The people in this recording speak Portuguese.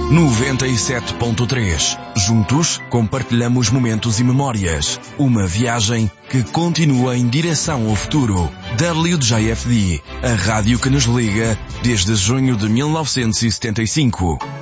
97.3. Juntos, compartilhamos momentos e memórias. Uma viagem que continua em direção ao futuro. WJFD, a rádio que nos liga desde junho de 1975.